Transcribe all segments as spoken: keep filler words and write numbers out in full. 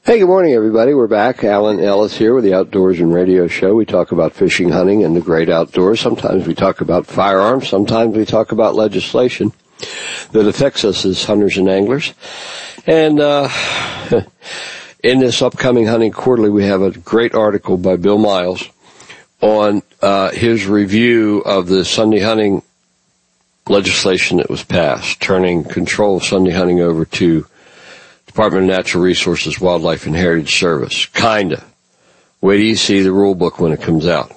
Hey, good morning, everybody. We're back. Alan Ellis here with the Outdoors and Radio Show. We talk about fishing, hunting, and the great outdoors. Sometimes we talk about firearms. Sometimes we talk about legislation that affects us as hunters and anglers. And uh in this upcoming Hunting Quarterly, we have a great article by Bill Miles on uh his review of the Sunday hunting legislation that was passed, turning control of Sunday hunting over to Department of Natural Resources, Wildlife and Heritage Service. Kinda. Wait till you see the rule book when it comes out.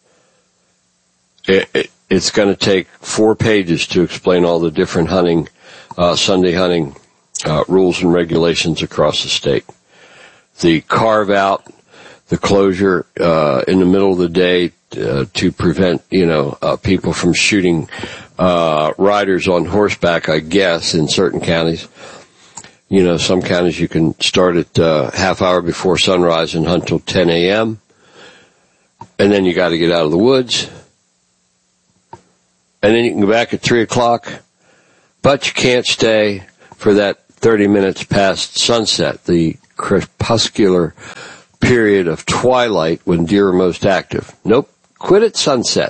It, it, it's going to take four pages to explain all the different hunting, uh, Sunday hunting uh, rules and regulations across the state. The carve out, the closure uh, in the middle of the day uh, to prevent, you know, uh, people from shooting uh, riders on horseback, I guess, in certain counties. You know, some counties you can start at uh, half hour before sunrise and hunt till ten a.m. And then you got to get out of the woods. And then you can go back at three o'clock. But you can't stay for that thirty minutes past sunset, the crepuscular period of twilight when deer are most active. Nope, quit at sunset.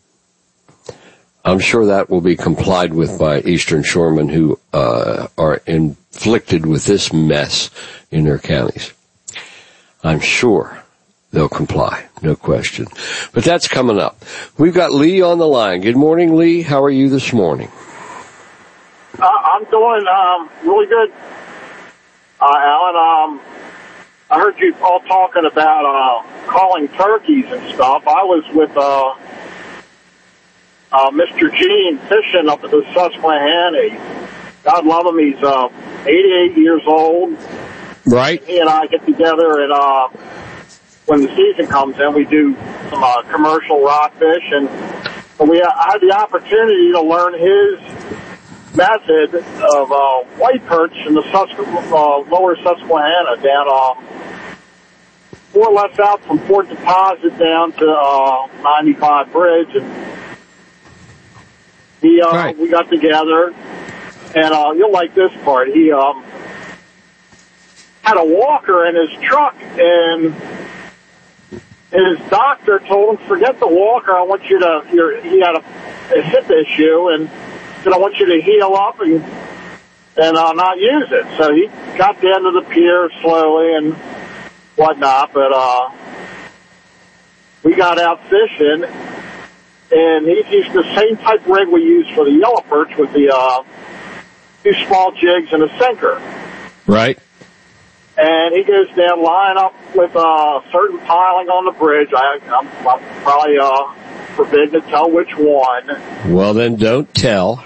I'm sure that will be complied with by Eastern Shoremen who uh, are inflicted with this mess in their counties. I'm sure they'll comply, no question. But that's coming up. We've got Lee on the line. Good morning, Lee. How are you this morning? Uh, I'm doing um, really good, uh, Alan. Um, I heard you all talking about uh, calling turkeys and stuff. I was with... Uh, Uh, Mister Gene fishing up at the Susquehanna. God love him. He's uh, eighty-eight years old. Right. He and I get together, and uh, when the season comes in, we do some uh, commercial rockfish. And we uh, I had the opportunity to learn his method of uh, white perch in the Susque- uh, lower Susquehanna down uh, more or less out from Fort Deposit down to uh, ninety-five Bridge. And He, uh, right. we got together, and, uh, you'll like this part. He, um, had a walker in his truck, and his doctor told him, forget the walker, I want you to, you're, he had a, a hip issue, and said, I want you to heal up and, and, uh, not use it. So he got to the end of the pier slowly and whatnot, but, uh, we got out fishing. And he's used the same type of rig we use for the yellow perch with the uh, two small jigs and a sinker. Right. And he goes down, line up with a uh, certain piling on the bridge. I, I'm, I'm probably uh, forbidden to tell which one. Well, then don't tell.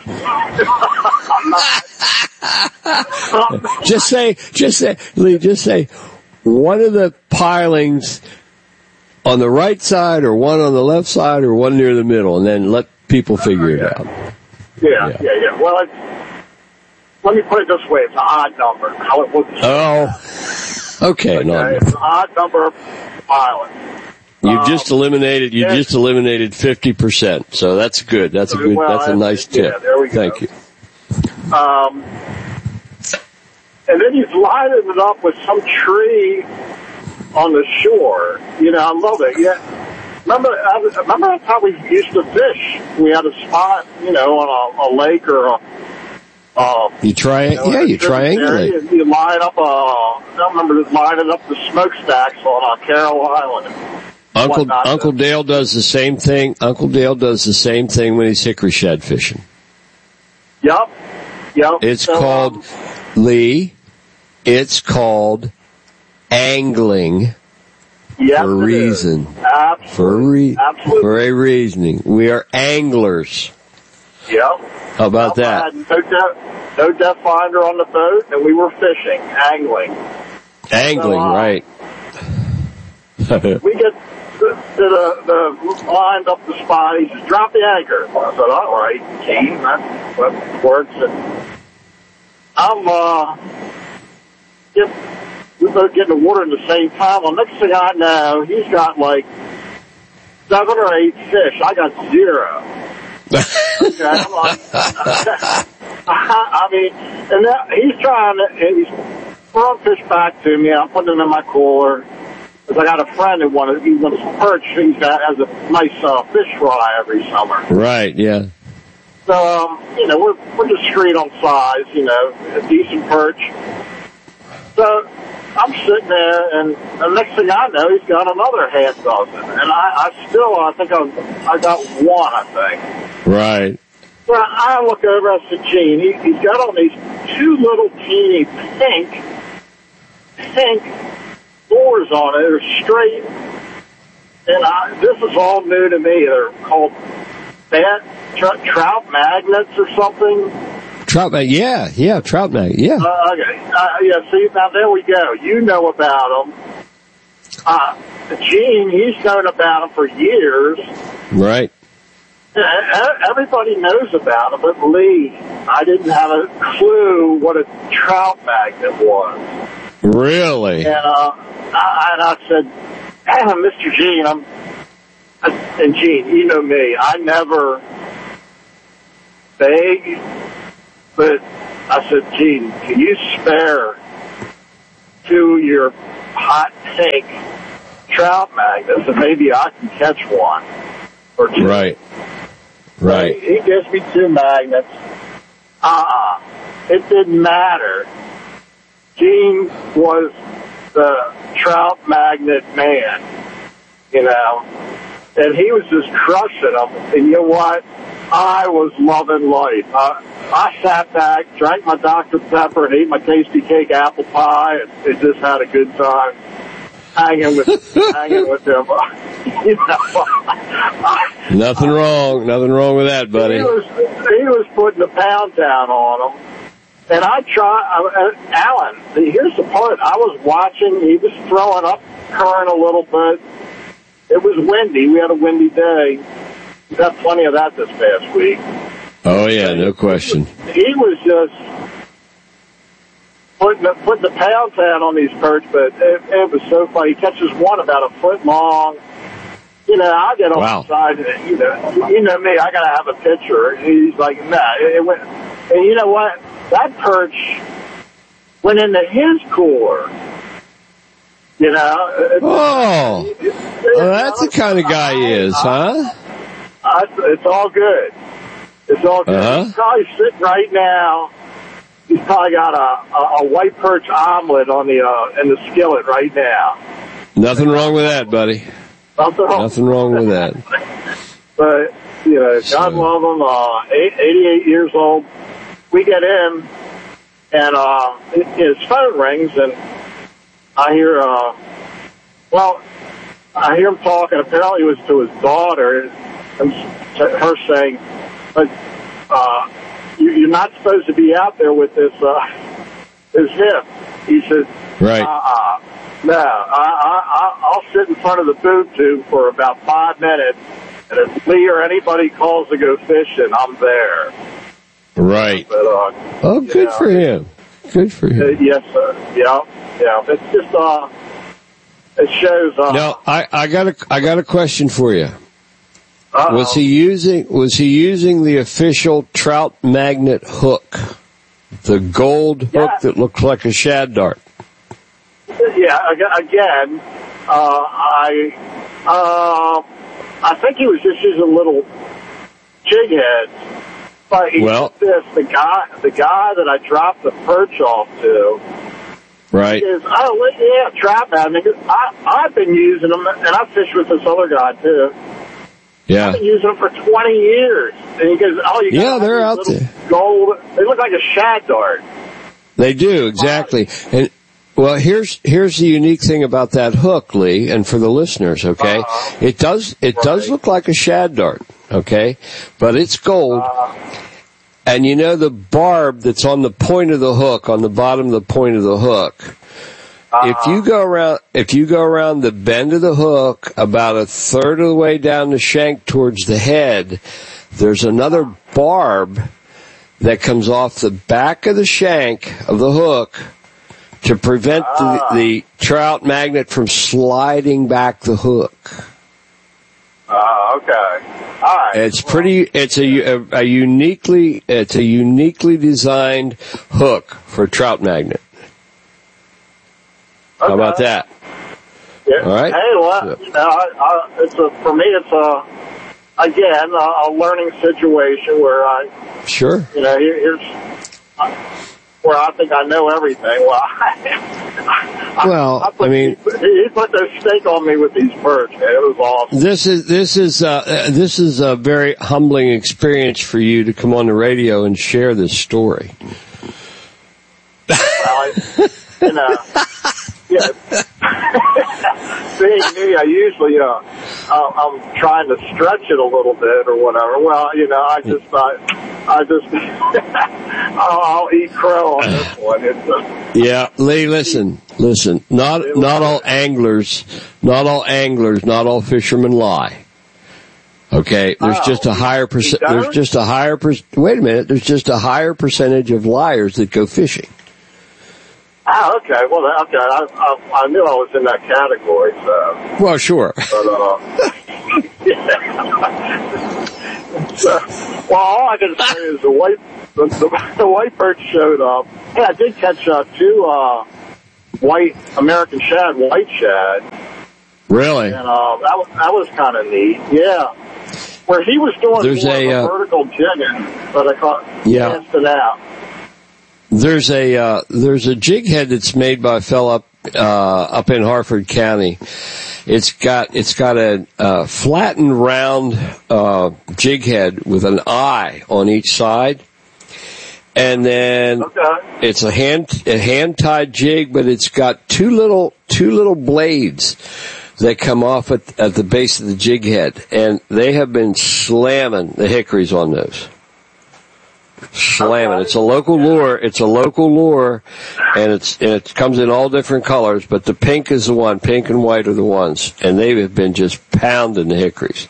just say, just say, Lee, just say, one of the pilings on the right side, or one on the left side, or one near the middle, and then let people figure it out. Yeah, yeah, yeah. yeah. Well, it's, let me put it this way: it's an odd number. How it looks. Oh, okay. okay No, it's an odd number of pilots. You um, just eliminated. You just eliminated fifty percent. So that's good. That's a good. Well, that's a nice tip. Yeah, there we go. Thank you. Um, and then he's lining it up with some tree on the shore. You know, I love it. Yeah. Remember, I was, remember that's how we used to fish. We had a spot, you know, on a, a lake or a, uh, you try, you know, yeah, you triangulate. You, you line up, uh, I remember lining up the smokestacks on uh, Carroll Island. Uncle, Uncle Dale does the same thing. Uncle Dale does the same thing when he's hickory shad fishing. Yep. Yep. It's so, called, um, Lee, it's called angling yes, for a reason. Absolutely. For a, re- Absolutely. for a reasoning. We are anglers. Yep. How about well, that? I had no, depth, no depth finder on the boat, and we were fishing, angling. Angling, so, uh, right. we get to the, the lined up the spot. He says, drop the anchor. I said, all right, Gene, that's what works. And I'm, uh, get, we both get in the water at the same time. Well, next thing I know, he's got like seven or eight fish. I got zero. Okay, I'm like, I mean, and that, he's trying to, and he's throwing fish back to me. I'm putting them in my cooler. Because I got a friend who wanted, he wants perch. He's got, has a nice uh, fish fry every summer. Right, yeah. So, um, you know, we're, we're discreet on size, you know, a decent perch. So I'm sitting there, and the next thing I know, he's got another half dozen. And I, I still, I think I've, I got one, I think. Right. So I look over, I said, Gene, he, he's got on these two little teeny pink, pink doors on it. They're straight. And I, this is all new to me. They're called bat, tr- trout magnets or something. Trout magnet, yeah, yeah, trout magnet, yeah. Uh, okay, uh, yeah. See, now there we go. You know about them. Uh, Gene, he's known about them for years. Right. Everybody knows about them, but Lee, I didn't have a clue what a trout magnet was. Really? And uh, I, and I said, ah, Mister Gene, I'm, and Gene, you know me, I never beg, but I said, Gene, can you spare two of your hot pink trout magnets, and maybe I can catch one or two. Right. Right. So he, he gives me two magnets. Uh-uh. It didn't matter. Gene was the trout magnet man, you know, and he was just crushing them. And you know what? I was loving life. Uh, I sat back, drank my Doctor Pepper, and ate my tasty cake apple pie, and, and just had a good time hanging with hanging with him. You know, I, nothing I, wrong, nothing wrong with that, buddy. He was he was putting the pound down on them. And I tried, uh, Alan, here's the part. I was watching, he was throwing up current a little bit. It was windy. We had a windy day. We got plenty of that this past week. Oh, yeah, no question. He was just putting the, putting the pound down on these perch, but it, it was so funny. He catches one about a foot long. You know, I get on wow. the side, and, you know, you know me, I got to have a picture. He's like, nah, it, it went, and you know what? That perch went into his cooler, you know. Oh, it, it, well, that's the kind of guy he is, huh? Uh, it's all good. It's all good. Uh-huh. He's probably sitting right now. He's probably got a, a, a white perch omelet on the uh, in the skillet right now. Nothing wrong with that, buddy. Nothing wrong, Nothing wrong with that. But, you know, God so. love him. Uh, eighty-eight years old. We get in, and uh, his phone rings, and I hear, uh, well, I hear him talking. Apparently it was to his daughter, and her saying, but uh, you're not supposed to be out there with this, uh, this hip. He says, right. uh-uh. No, I, I, I'll sit in front of the boob tube for about five minutes, and if Lee or anybody calls to go fishing, I'm there. Right. But, uh, oh, good know, for him. Good for him. Uh, yes, sir. Yeah, yeah. It's just, uh, it shows, uh. Now, I, I got a, I got a question for you. Uh-oh. Was he using, was he using the official trout magnet hook? The gold yeah. hook that looked like a shad dart? Yeah, again, uh, I, uh, I think he was just using little jig heads. But he well, this, the guy, the guy that I dropped the perch off to, right? Is oh yeah, trap magnet. I I've been using them, and I fished with this other guy too. Yeah, I've been using them for twenty years, and he goes, "Oh, you got yeah, they're out there. Gold. They look like a shad dart." They do exactly, and. Well, here's here's the unique thing about that hook, Lee, and for the listeners, okay? Uh, it does it right. does look like a shad dart, okay? But it's gold. Uh, and you know the barb that's on the point of the hook, on the bottom of the point of the hook. Uh, if you go around if you go around the bend of the hook about a third of the way down the shank towards the head, there's another barb that comes off the back of the shank of the hook to prevent ah. the, the trout magnet from sliding back the hook. Oh, uh, okay. All right. It's pretty, it's a, a, a uniquely, it's a uniquely designed hook for trout magnet. How about that? Yeah. All right. Hey, well, Yeah. you know, I, I, it's a, for me, it's a, again, a, a learning situation where I, Sure. you know, here, here's uh, where I think I know everything. Well, I, Well, I, put, I mean, he, he put the stake on me with these birds, man. It was awesome. This is this is uh, this is a very humbling experience for you to come on the radio and share this story. Well, I, you know, yeah. Being me, I usually uh, I'm trying to stretch it a little bit or whatever. Well, you know, I just I, I just I'll, I'll eat crow on this one. It's a, Yeah, Lee, listen, listen. Not not all anglers, not all anglers, not all fishermen lie. Okay, there's Oh, just a higher percent. he There's does? just a higher per. Wait a minute. There's just a higher percentage of liars that go fishing. ah, okay. Well, okay. I, I I knew I was in that category. So, Well, sure. but uh, so, well, all I can say is the white the, the, the white perch showed up. Yeah, I did catch uh, two uh, white American shad, white shad. Really? And uh, that was that was kind of neat. Yeah, where he was doing There's more a, of a uh, vertical jigging, but I caught Yeah. cast it out. There's a uh, there's a jig head that's made by a fella up uh, up in Harford County. It's got it's got a uh, flattened round uh, jig head with an eye on each side, and then Okay. it's a hand a hand tied jig, but it's got two little two little blades that come off at, at the base of the jig head, and they have been slamming the hickories on those. Slamming. It's a local lure. It's a local lure, and it's and it comes in all different colors. But the pink is the one. Pink and white are the ones, and they have been just pounding the hickories.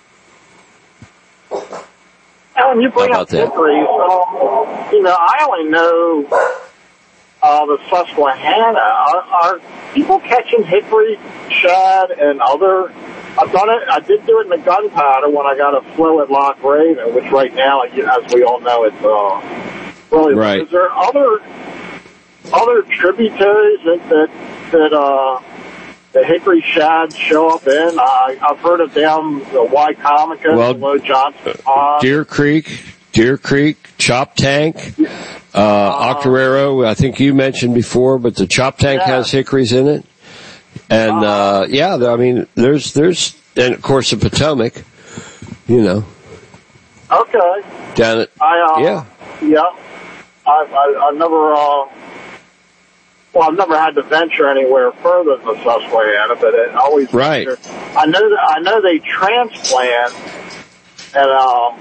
Alan, you bring How up about that? hickories. Um, you know, I only know uh, the Susquehanna. Are, are people catching hickory, shad, and other? I've done it. I did do it in the gunpowder when I got a flow at Loch Raven, which right now, as we all know, it's uh, really. Right. Is there other other tributaries that that, that uh, the hickory shad show up in? I, I've heard of down the Wycomico, Well, below Johnson Pond. Deer Creek, Deer Creek, Chop Tank, uh, Octoraro. I think you mentioned before, but the Chop Tank Yeah. has hickories in it. And, uh, yeah, I mean, there's, there's, and of course the Potomac, you know, Okay. down at, I, uh, yeah. Yeah. I, I, I never, uh, well, I've never had to venture anywhere further than the Susquehanna, but it always, Right. I know that, I know they transplant, and, um,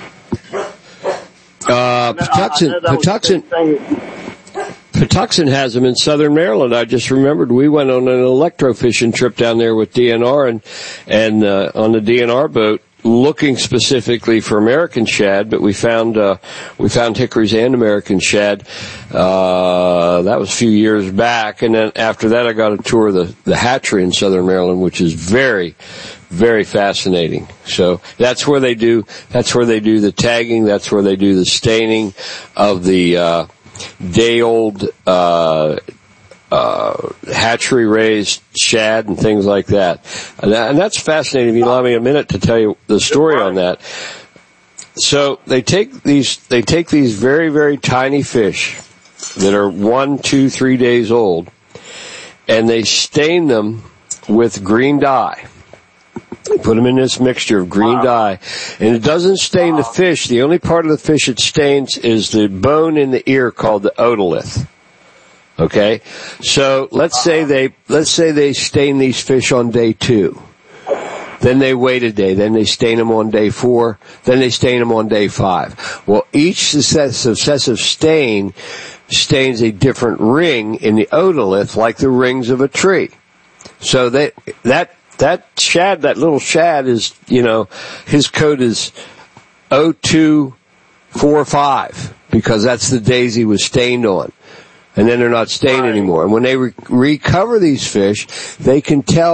Uh, Patuxent, Patuxent, Patuxent has them in southern Maryland. I just remembered we went on an electrofishing trip down there with D N R and, and, uh, on the D N R boat looking specifically for American shad, but we found, uh, we found hickories and American shad. Uh, that was a few years back. And then after that I got a tour of the, the hatchery in southern Maryland, which is very, very fascinating. So that's where they do, that's where they do the tagging. That's where they do the staining of the, uh, day old, uh, uh, hatchery raised shad and things like that. And, that. and that's fascinating. If you allow me a minute to tell you the story on that. So they take these, they take these very, very tiny fish that are one, two, three days old, and they stain them with green dye. They put them in this mixture of green wow. dye, and it doesn't stain wow. the fish. The only part of the fish it stains is the bone in the ear called the otolith. Okay, so let's say they let's say they stain these fish on day two. Then they wait a day. Then they stain them on day four. Then they stain them on day five. Well, each successive stain stains a different ring in the otolith, like the rings of a tree. So that that that shad, that little shad, is, you know, his code is oh two four five because that's the days he was stained on. And then they're not stained right. anymore. And when they re- recover these fish, they can tell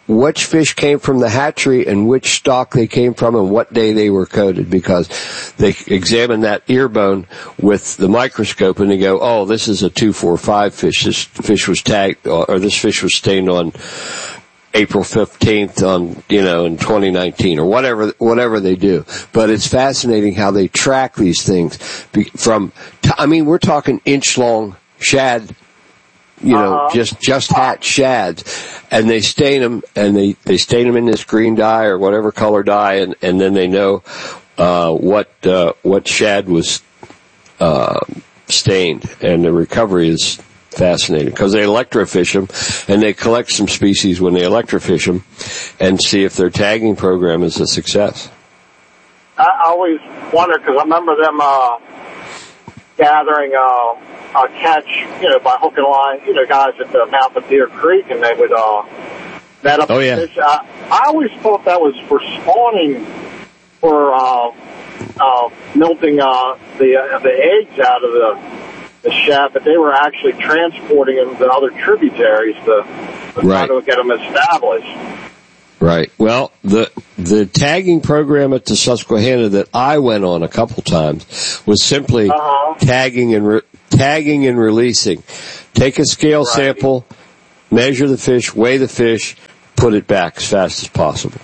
which fish came from the hatchery and which stock they came from and what day they were coated, because they examine that ear bone with the microscope and they go, oh, this is a two four five fish. This fish was tagged, or this fish was stained on April fifteenth on, you know, in twenty nineteen, or whatever, whatever they do. But it's fascinating how they track these things from, I mean, we're talking inch long shad, you know, uh-huh. just, just hatched shads, and they stain them, and they, they stain them in this green dye or whatever color dye, and, and then they know, uh, what, uh, what shad was, uh, stained, and the recovery is fascinating, because they electrofish them, and they collect some species when they electrofish them, and see if their tagging program is a success. I always wonder, because I remember them, uh, gathering, uh, Uh, catch, you know, by hook and line, you know, guys at the mouth of Deer Creek, and they would uh, net up oh, yeah. fish. I, I always thought that was for spawning, for uh, uh, milking uh, the uh, the eggs out of the the shad, but they were actually transporting them to other tributaries to, to right. try to get them established. Right. Well, the the tagging program at the Susquehanna that I went on a couple times was simply uh-huh. tagging and re- tagging and releasing. Take a scale right. sample, measure the fish, weigh the fish, put it back as fast as possible.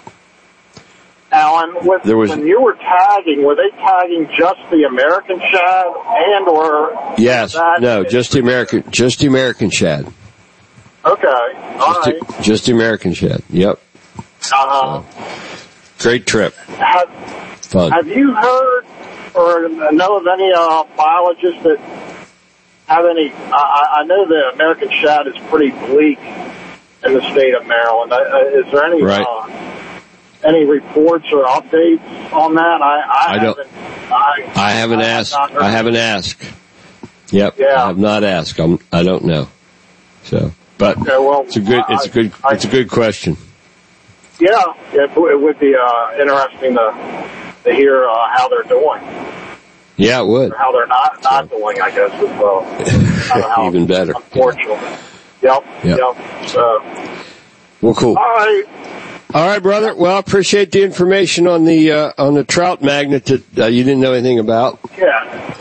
Alan, with, was, when you were tagging, were they tagging just the American shad and or? Yes. No, just the American, just the American shad. Okay. All just right. The, just the American shad. Yep. Uh-huh. So, great trip. Have, Fun. Have you heard or know of any uh, biologists that have any? I, I know the American shad is pretty bleak in the state of Maryland. Uh, is there any right. uh, any reports or updates on that? I, I, I don't. Haven't, I, I haven't I asked. Have I haven't asked. Yep. Yeah. I have not asked. I'm, I don't know. So, but okay, well, it's a good. It's a good. I, it's a good question. Yeah, it, it would be uh, interesting to to hear uh, how they're doing. Yeah, it would. Or how they're not not doing, I guess, as well. I don't know how, even better. Unfortunately. Yep. Yep. yep. So. Well, cool. All right. All right, brother. Well, I appreciate the information on the uh, on the trout magnet that uh, you didn't know anything about. Yeah.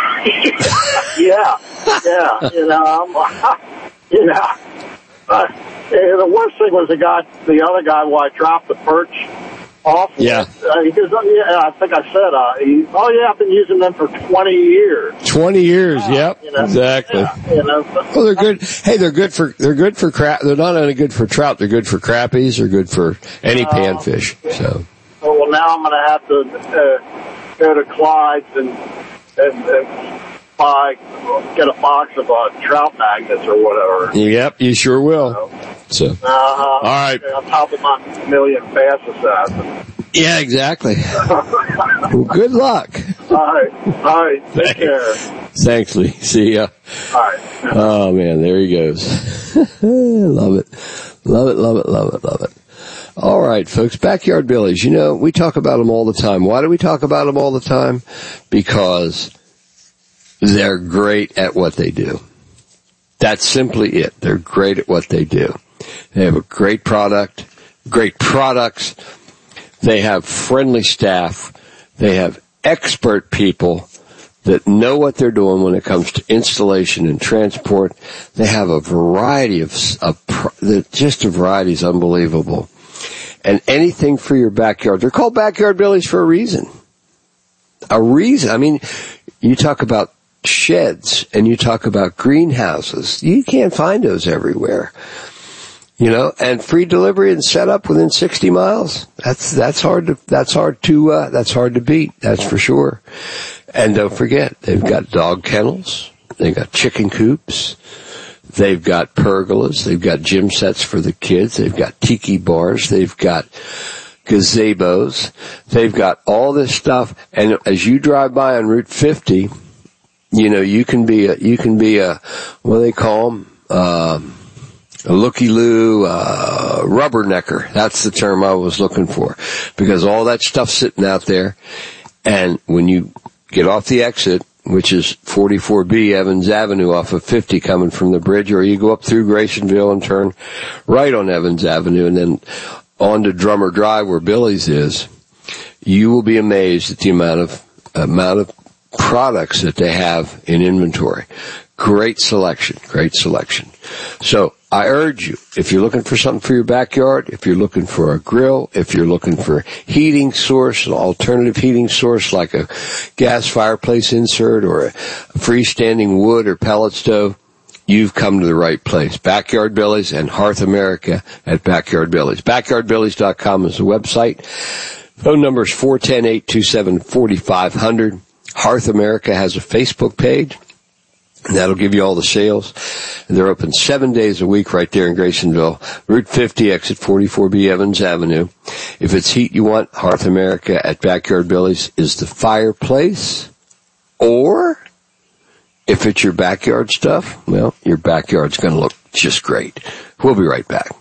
Yeah. yeah. Yeah. You know. I'm, you know. Uh, the worst thing was the guy, the other guy, who I dropped the perch off. Yeah. Uh, he goes, oh, yeah, I think I said, uh, he, oh yeah, I've been using them for twenty years. Twenty years, yeah, yep, you know, exactly. Yeah, you know, well, they're good. Hey, they're good for, they're good for crap. They're not only good for trout, they're good for crappies. They're good for any uh, panfish. So. Well, now I'm going to have to uh, go to Clyde's and, and, and buy, get a box of uh, trout magnets or whatever. Yep, you sure will. So, uh-huh. all right. On top of my million bass assassins. Yeah, exactly. Well, good luck. All right. All right. Take Thanks. care. Thanks, Lee. See ya. All right. Oh, man, there he goes. Love it. Love it, love it, love it, love it. All right, folks, Backyard Billies. You know, we talk about them all the time. Why do we talk about them all the time? Because they're great at what they do. That's simply it. They're great at what they do. They have a great product, great products. They have friendly staff. They have expert people that know what they're doing when it comes to installation and transport. They have a variety of, of just a variety is unbelievable. And anything for your backyard. They're called Backyard Billies for a reason. A reason. I mean, you talk about sheds and you talk about greenhouses. You can't find those everywhere. You know, and free delivery and setup within sixty miles. That's, that's hard to, that's hard to, uh, that's hard to beat. That's for sure. And don't forget, they've got dog kennels. They've got chicken coops. They've got pergolas. They've got gym sets for the kids. They've got tiki bars. They've got gazebos. They've got all this stuff. And as you drive by on Route fifty, you know, you can be a, you can be a, what do they call them? Um, a looky-loo, uh, rubbernecker. That's the term I was looking for. Because all that stuff's sitting out there. And when you get off the exit, which is forty-four B Evans Avenue off of fifty coming from the bridge, or you go up through Graysonville and turn right on Evans Avenue and then on to Drummer Drive where Billy's is, you will be amazed at the amount of amount of products that they have in inventory. Great selection, great selection. So I urge you, if you're looking for something for your backyard, if you're looking for a grill, if you're looking for a heating source, an alternative heating source like a gas fireplace insert or a freestanding wood or pellet stove, you've come to the right place. Backyard Billy's and Hearth America at Backyard Billy's. backyard billy's dot com is the website. Phone number is four one zero, eight two seven, four five zero zero. Hearth America has a Facebook page, and that'll give you all the sales. And they're open seven days a week right there in Graysonville. Route fifty, exit forty-four B Evans Avenue. If it's heat you want, Hearth America at Backyard Billy's is the fireplace. Or if it's your backyard stuff, well, your backyard's going to look just great. We'll be right back.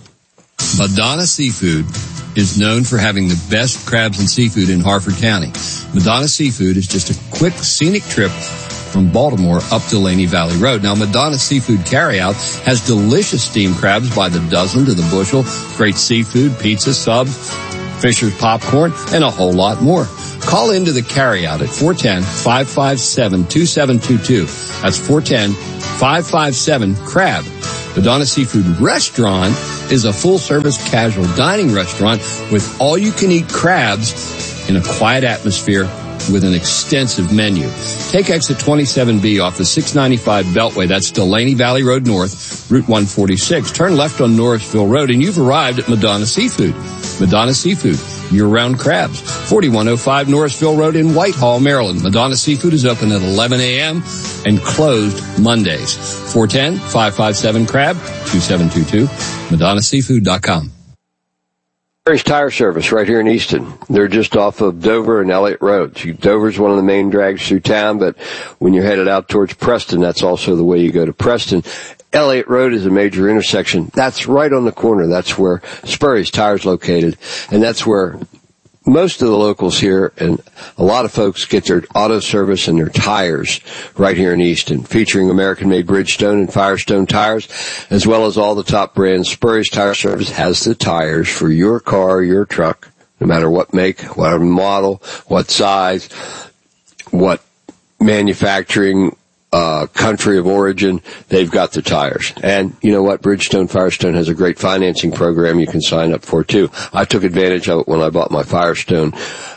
Madonna Seafood is known for having the best crabs and seafood in Harford County. Madonna Seafood is just a quick, scenic trip from Baltimore up to Laney Valley Road. Now, Madonna Seafood Carryout has delicious steamed crabs by the dozen to the bushel, great seafood, pizza, subs, Fisher's popcorn, and a whole lot more. Call into the carryout at four one zero, five five seven, two seven two two. That's four one zero, five five seven, CRAB. Madonna Seafood Restaurant is a full-service casual dining restaurant with all-you-can-eat crabs in a quiet atmosphere with an extensive menu. Take exit twenty-seven B off the six ninety-five Beltway. That's Delaney Valley Road North, Route one forty-six. Turn left on Norrisville Road, and you've arrived at Madonna Seafood. Madonna Seafood, year-round crabs. forty-one oh five Norrisville Road in Whitehall, Maryland. Madonna Seafood is open at eleven a.m. and closed Mondays. four one zero, five five seven, CRAB, two seven two two, madonna seafood dot com. Sperry's Tire Service right here in Easton. They're just off of Dover and Elliott Roads. Dover's one of the main drags through town, but when you're headed out towards Preston, that's also the way you go to Preston. Elliott Road is a major intersection. That's right on the corner. That's where Sperry's Tire is located, and that's where most of the locals here and a lot of folks get their auto service and their tires right here in Easton, featuring American-made Bridgestone and Firestone tires, as well as all the top brands. Sperry's Tire Service has the tires for your car, your truck, no matter what make, what model, what size, what manufacturing Uh, country of origin, they've got the tires. And you know what? Bridgestone Firestone has a great financing program you can sign up for, too. I took advantage of it when I bought my Firestone,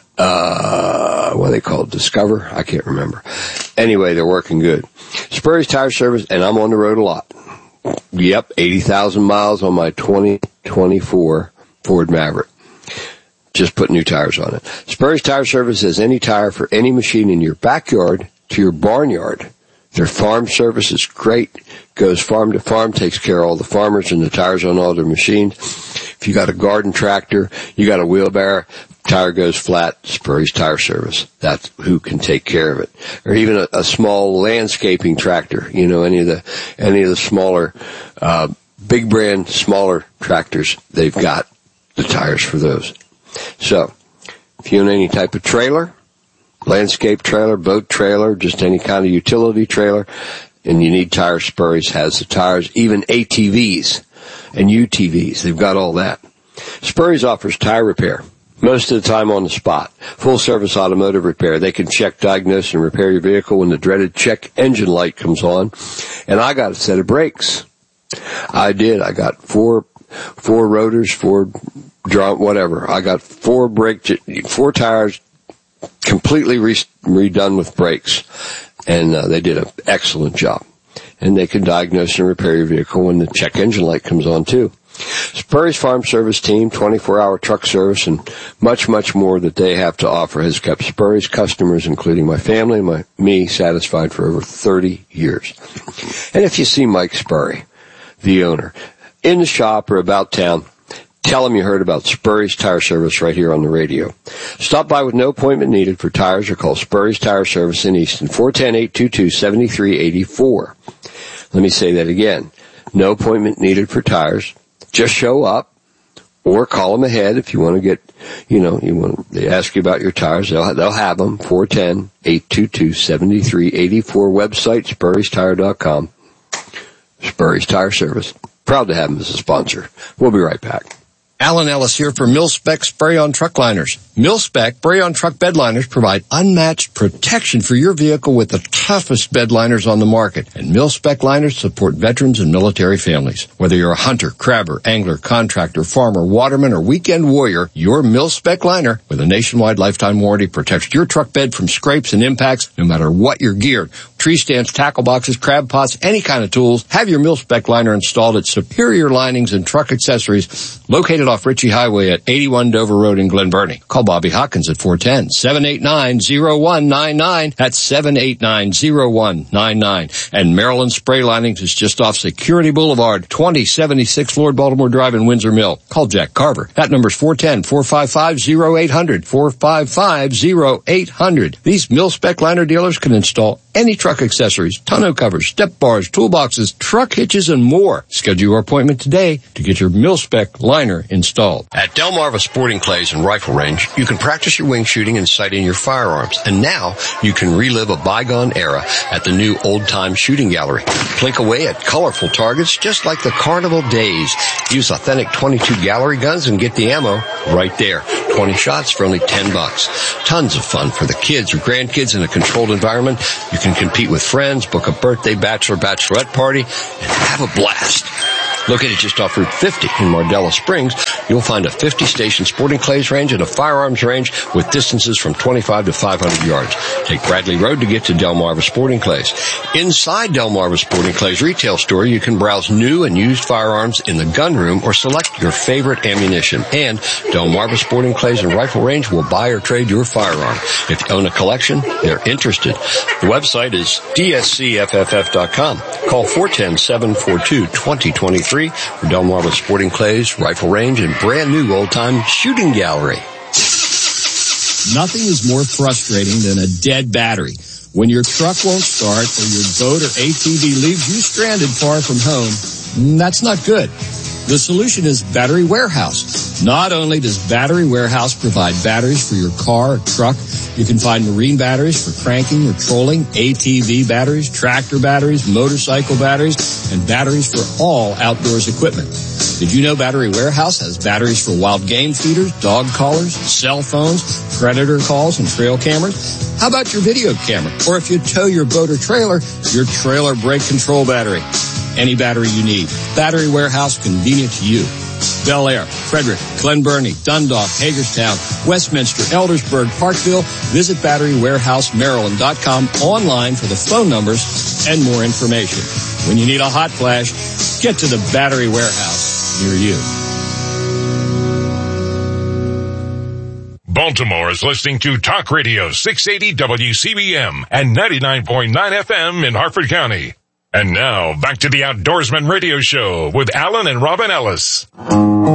uh, what are they called? Discover? I can't remember. Anyway, they're working good. Sperry's Tire Service, and I'm on the road a lot. Yep, eighty thousand miles on my twenty twenty-four Ford Maverick. Just put new tires on it. Sperry's Tire Service has any tire for any machine in your backyard to your barnyard. Their farm service is great. Goes farm to farm, takes care of all the farmers and the tires on all their machines. If you got a garden tractor, you got a wheelbarrow, tire goes flat, Sperry's Tire Service. That's who can take care of it. Or even a, a small landscaping tractor, you know, any of the, any of the smaller, uh, big brand, smaller tractors, they've got the tires for those. So, if you own any type of trailer, landscape trailer, boat trailer, just any kind of utility trailer, and you need tires, Sperry's has the tires, even A T Vs and U T Vs. They've got all that. Sperry's offers tire repair, most of the time on the spot. Full service automotive repair. They can check, diagnose, and repair your vehicle when the dreaded check engine light comes on. And I got a set of brakes. I did. I got four, four rotors, four drum, whatever. I got four brake, four tires, completely re- redone with brakes, and uh, they did an excellent job. And they can diagnose and repair your vehicle when the check engine light comes on, too. Sperry's Farm Service Team, twenty-four hour truck service, and much, much more that they have to offer has kept Sperry's customers, including my family and my, me, satisfied for over thirty years. And if you see Mike Sperry, the owner, in the shop or about town, tell them you heard about Sperry's Tire Service right here on the radio. Stop by with no appointment needed for tires or call Sperry's Tire Service in Easton, four one zero, eight two two, seven three eight four. Let me say that again. No appointment needed for tires. Just show up Or call them ahead if you want to get, you know, you want, they ask you about your tires. They'll, they'll have them. four one zero, eight two two, seven three eight four. Website, Spurry's Tire dot com. Spurry's Tire Service. Proud to have them as a sponsor. We'll be right back. Alan Ellis here for Mil-Spec Spray-On Truck Liners. Mil-Spec Spray-On Truck Bed Liners provide unmatched protection for your vehicle with the toughest bed liners on the market. And Mil-Spec liners support veterans and military families. Whether you're a hunter, crabber, angler, contractor, farmer, waterman, or weekend warrior, your Mil-Spec liner with a nationwide lifetime warranty protects your truck bed from scrapes and impacts no matter what you're geared. Tree stands, tackle boxes, crab pots, any kind of tools. Have your Mil-Spec liner installed at Superior Linings and Truck Accessories, located off Ritchie Highway at eighty-one Dover Road in Glen Burnie. Call Bobby Hawkins at four one zero, seven eight nine, zero one nine nine. That's seven eight nine, zero one nine nine. And Maryland Spray Linings is just off Security Boulevard, twenty seventy-six Lord Baltimore Drive in Windsor Mill. Call Jack Carver. That number's four one zero, four five five, zero eight zero zero, four five five, zero eight zero zero. These Mil-Spec liner dealers can install any truck accessories, tonneau covers, step bars, toolboxes, truck hitches, and more. Schedule your appointment today to get your Mil-Spec liner installed. At Delmarva Sporting Clays and Rifle Range, you can practice your wing shooting and sighting your firearms. And now you can relive a bygone era at the new old-time shooting gallery. Plink away at colorful targets just like the carnival days. Use authentic twenty-two gallery guns and get the ammo right there. twenty shots for only ten bucks. Tons of fun for the kids or grandkids in a controlled environment. You can compete with friends, book a birthday, bachelor, bachelorette party, and have a blast. Located just off Route fifty in Mardella Springs, you'll find a fifty-station sporting clays range and a firearms range with distances from twenty-five to five hundred yards. Take Bradley Road to get to Delmarva Sporting Clays. Inside Delmarva Sporting Clays retail store, you can browse new and used firearms in the gun room or select your favorite ammunition. And Delmarva Sporting Clays and Rifle Range will buy or trade your firearm. If you own a collection, they're interested. The website is D S C F F F dot com. Call four one zero, seven four two, two zero two three for Delmarva Sporting Clays, Rifle Range, and brand new old-time shooting gallery. Nothing is more frustrating than a dead battery. When your truck won't start or your boat or A T V leaves you stranded far from home, that's not good. The solution is Battery Warehouse. Not only does Battery Warehouse provide batteries for your car or truck, you can find marine batteries for cranking or trolling, A T V batteries, tractor batteries, motorcycle batteries, and batteries for all outdoors equipment. Did you know Battery Warehouse has batteries for wild game feeders, dog collars, cell phones, predator calls, and trail cameras? How about your video camera? Or if you tow your boat or trailer, your trailer brake control battery. Any battery you need. Battery Warehouse, convenient to you. Bel Air, Frederick, Glen Burnie, Dundalk, Hagerstown, Westminster, Eldersburg, Parkville. Visit Battery Warehouse Maryland dot com online for the phone numbers and more information. When you need a hot flash, get to the Battery Warehouse near you. Baltimore is listening to Talk Radio six eighty W C B M and ninety-nine point nine F M in Harford County. And now, back to the Outdoorsman Radio Show with Alan and Robin Ellis.